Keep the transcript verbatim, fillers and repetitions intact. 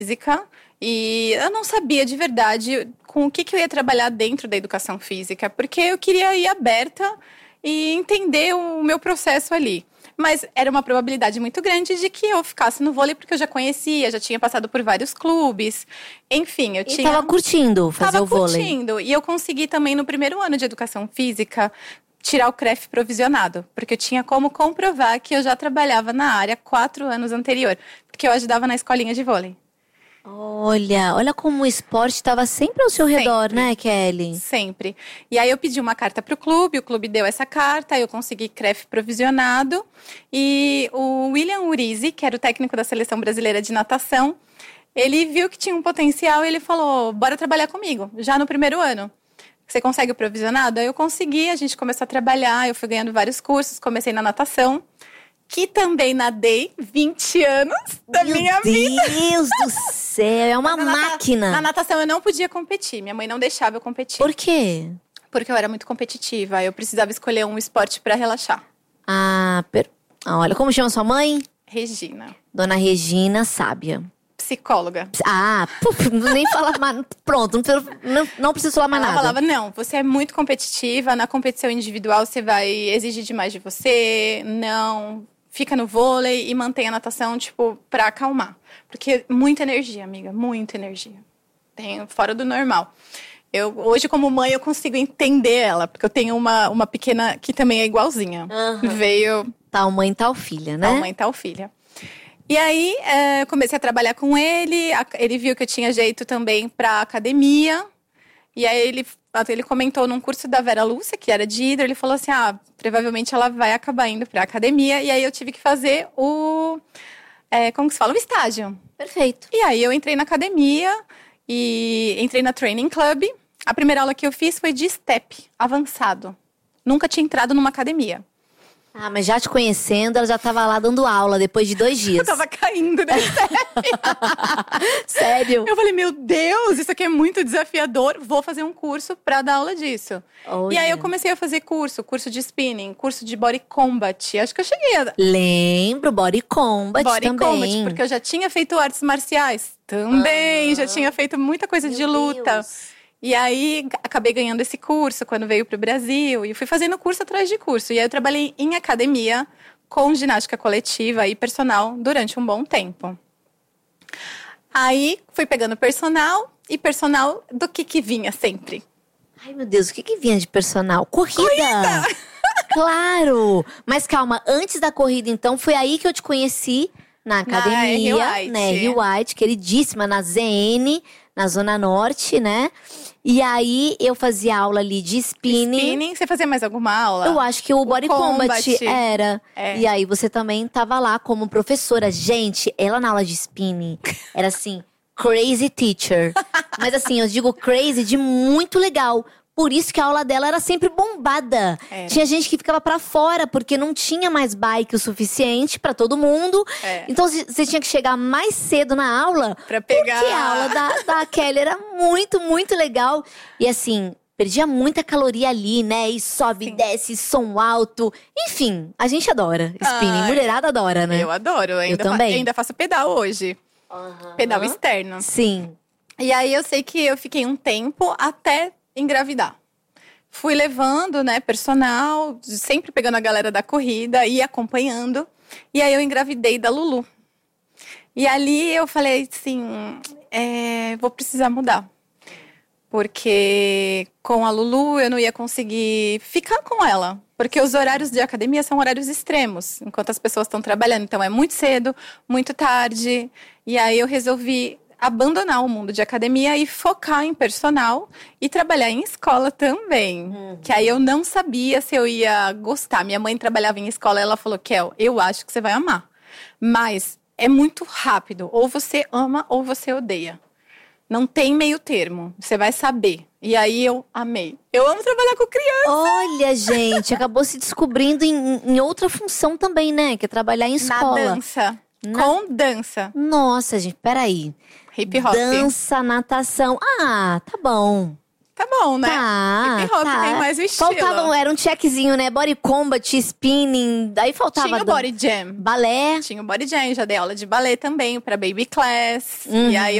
física e eu não sabia de verdade com o que, que eu ia trabalhar dentro da educação física, porque eu queria ir aberta e entender o meu processo ali. Mas era uma probabilidade muito grande de que eu ficasse no vôlei, porque eu já conhecia, já tinha passado por vários clubes. Enfim, eu e tinha… E tava curtindo fazer tava o vôlei. Tava curtindo. E eu consegui também, no primeiro ano de educação física, tirar o C R E F provisionado. Porque eu tinha como comprovar que eu já trabalhava na área quatro anos anterior. Porque eu ajudava na escolinha de vôlei. Olha, olha como o esporte estava sempre ao seu sempre, redor, né, Kelly? Sempre. E aí eu pedi uma carta para o clube, o clube deu essa carta, eu consegui C R E F provisionado. E o William Urizi, que era o técnico da Seleção Brasileira de Natação, ele viu que tinha um potencial e ele falou, bora trabalhar comigo, já no primeiro ano. Você consegue o provisionado? Aí eu consegui, a gente começou a trabalhar, eu fui ganhando vários cursos, comecei na natação. Que também nadei vinte anos da Meu minha Deus vida. Meu Deus do céu, é uma na máquina. Nata- na natação eu não podia competir, minha mãe não deixava eu competir. Por quê? Porque eu era muito competitiva, eu precisava escolher um esporte pra relaxar. Ah, per... ah, olha, como chama sua mãe? Regina. Dona Regina Sábia. Psicóloga. Ah, puf, nem falar mais. Pronto, não preciso, não, não preciso falar mais Ela nada. falava, não, você é muito competitiva, na competição individual você vai exigir demais de você, não… Fica no vôlei e mantém a natação, tipo, pra acalmar. Porque muita energia, amiga, muita energia. Tem fora do normal. Eu, hoje, como mãe, eu consigo entender ela. Porque eu tenho uma, uma pequena que também é igualzinha. Uhum. Veio… Tal mãe, tal filha, né? Tal mãe, tal filha. E aí, é, comecei a trabalhar com ele. A, ele viu que eu tinha jeito também pra academia. E aí, ele… Ele comentou num curso da Vera Lúcia, que era de hidro, ele falou assim, ah, provavelmente ela vai acabar indo pra academia. E aí eu tive que fazer o, é, como que se fala? O estágio. Perfeito. E aí eu entrei na academia e entrei na Training Club. A primeira aula que eu fiz foi de step, avançado. Nunca tinha entrado numa academia. Ah, mas já te conhecendo, ela já tava lá dando aula depois de dois dias. Eu tava caindo da step. Sério? Eu falei, meu Deus, isso aqui é muito desafiador. Vou fazer um curso pra dar aula disso. Olha. E aí eu comecei a fazer curso, curso de spinning, curso de body combat. Acho que eu cheguei a… Lembro, body combat body também. combat, porque eu já tinha feito artes marciais. Também, ah, já tinha feito muita coisa meu de luta. Deus. E aí, acabei ganhando esse curso quando veio pro Brasil. E fui fazendo curso atrás de curso. E aí, eu trabalhei em academia com ginástica coletiva e personal durante um bom tempo. Aí, fui pegando personal. E personal do que que vinha sempre? Ai, meu Deus, o que que vinha de personal? Corrida! Corrida! Claro! Mas calma, antes da corrida, então, foi aí que eu te conheci na academia. Na R. White. Né, R. White, queridíssima, na Z N, na Zona Norte, né? E aí, eu fazia aula ali de spinning. Spinning? Você fazia mais alguma aula? Eu acho que o, o Body Combat, combat era. É. E aí, você também tava lá como professora. Gente, ela na aula de spinning era assim, crazy teacher. Mas assim, eu digo crazy de muito legal. Por isso que a aula dela era sempre bombada. Era. Tinha gente que ficava pra fora, porque não tinha mais bike o suficiente pra todo mundo. É. Então, você tinha que chegar mais cedo na aula. Pra pegar. Porque a aula da, da Kelly era muito, muito legal. E assim, perdia muita caloria ali, né? E sobe, Sim. desce, som alto. Enfim, a gente adora spinning. Ai, Mulherada adora, né? Eu adoro. Eu ainda, Eu também. Fa- ainda faço pedal hoje. Uhum. Pedal externo. Sim. E aí, eu sei que eu fiquei um tempo até engravidar. Fui levando, né, personal, sempre pegando a galera da corrida e acompanhando. E aí eu engravidei da Lulu. E ali eu falei assim, é, vou precisar mudar. Porque com a Lulu eu não ia conseguir ficar com ela. Porque os horários de academia são horários extremos, enquanto as pessoas estão trabalhando. Então é muito cedo, muito tarde. E aí eu resolvi abandonar o mundo de academia e focar em personal e trabalhar em escola também. Uhum. Que aí eu não sabia se eu ia gostar. Minha mãe trabalhava em escola e ela falou, Kel, eu acho que você vai amar. Mas é muito rápido. Ou você ama ou você odeia. Não tem meio termo. Você vai saber. E aí eu amei. Eu amo trabalhar com criança. Olha, gente, acabou se descobrindo em, em outra função também, né? Que é trabalhar em escola. Na dança. Na... Com dança. Nossa, gente, peraí. Hip hop. Dança, natação. Ah, tá bom. Tá bom, né? Tá, Hip hop tá. tem mais o estilo. Faltava, era um checkzinho, né? Body combat, spinning, daí faltava… Tinha o dan- body jam. Balé. Tinha o body jam, já dei aula de balé também pra baby class. Uhum. E aí